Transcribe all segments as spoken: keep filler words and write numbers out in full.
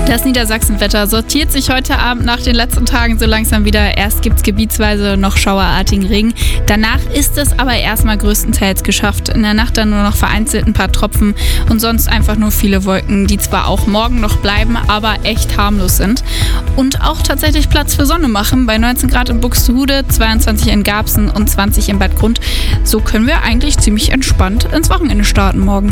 Das Niedersachsenwetter sortiert sich heute Abend nach den letzten Tagen so langsam wieder. Erst gibt es gebietsweise noch schauerartigen Regen. Danach ist es aber erstmal größtenteils geschafft. In der Nacht dann nur noch vereinzelt ein paar Tropfen und sonst einfach nur viele Wolken, die zwar auch morgen noch bleiben, aber echt harmlos sind. Und auch tatsächlich Platz für Sonne machen. Bei neunzehn Grad in Buxtehude, zweiundzwanzig in Garbsen und zwanzig in Bad Grund. So können wir eigentlich ziemlich entspannt ins Wochenende starten morgen.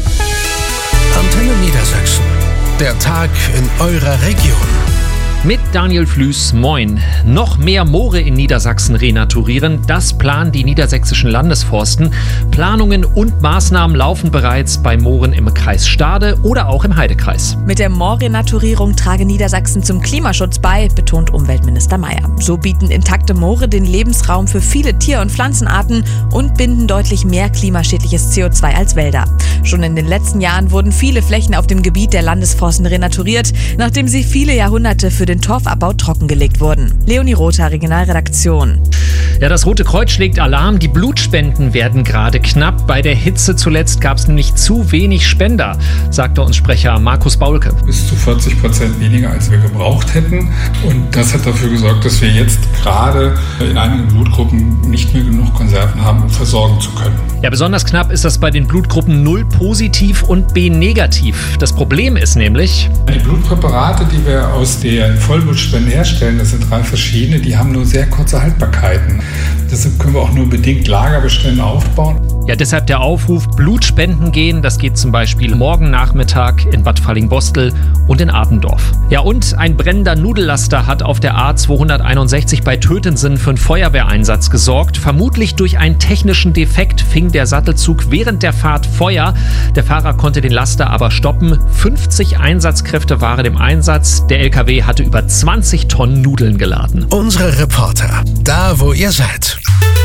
Antenne Niedersachsen. Der Tag in eurer Region. Mit Daniel Flüß, moin. Noch mehr Moore in Niedersachsen renaturieren, das planen die niedersächsischen Landesforsten. Planungen und Maßnahmen laufen bereits bei Mooren im Kreis Stade oder auch im Heidekreis. Mit der Moorrenaturierung trage Niedersachsen zum Klimaschutz bei, betont Umweltminister Mayer. So bieten intakte Moore den Lebensraum für viele Tier- und Pflanzenarten und binden deutlich mehr klimaschädliches C O zwei als Wälder. Schon in den letzten Jahren wurden viele Flächen auf dem Gebiet der Landesforsten renaturiert, nachdem sie viele Jahrhunderte für den Torfabbau trockengelegt wurden. Leonie Rother, Regionalredaktion. Ja, das Rote Kreuz schlägt Alarm. Die Blutspenden werden gerade knapp. Bei der Hitze zuletzt gab es nämlich zu wenig Spender, sagte uns Sprecher Markus Baulke. Bis zu vierzig Prozent weniger, als wir gebraucht hätten. Und das hat dafür gesorgt, dass wir jetzt gerade in einigen Blutgruppen nicht mehr genug Konserven haben, um versorgen zu können. Ja, besonders knapp ist das bei den Blutgruppen null positiv und B negativ. Das Problem ist nämlich: Die Blutpräparate, die wir aus den Vollblutspenden herstellen, das sind drei verschiedene, die haben nur sehr kurze Haltbarkeiten. Deshalb können wir auch nur bedingt Lagerbestände aufbauen. Ja, deshalb der Aufruf, Blutspenden gehen. Das geht zum Beispiel morgen Nachmittag in Bad Fallingbostel und in Abendorf. Ja, und ein brennender Nudellaster hat auf der A zweihunderteinundsechzig bei Tötensen für einen Feuerwehreinsatz gesorgt. Vermutlich durch einen technischen Defekt fing der Sattelzug während der Fahrt Feuer. Der Fahrer konnte den Laster aber stoppen. fünfzig Einsatzkräfte waren im Einsatz. Der L K W hatte über zwanzig Tonnen Nudeln geladen. Unsere Reporter, da wo ihr seid.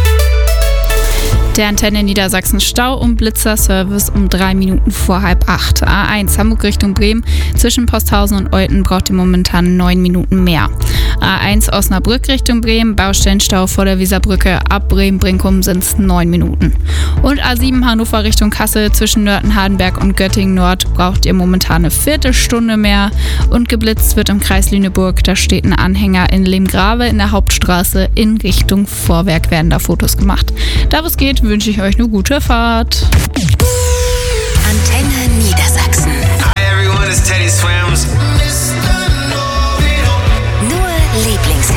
Der Antenne Niedersachsen Stau- und Blitzerservice um drei Minuten vor halb acht. A eins Hamburg Richtung Bremen zwischen Posthausen und Olten braucht ihr momentan neun Minuten mehr. A eins Osnabrück Richtung Bremen, Baustellenstau vor der Weserbrücke, ab Bremen-Brinkum sind es neun Minuten. Und A sieben Hannover Richtung Kassel zwischen Nörten, Hardenberg und Göttingen Nord braucht ihr momentan eine Viertelstunde mehr. Und geblitzt wird im Kreis Lüneburg, da steht ein Anhänger in Lemgrave in der Hauptstraße in Richtung Vorwerk, werden da Fotos gemacht. Da wo es geht, wünsche ich euch eine gute Fahrt. Antenne Niedersachsen.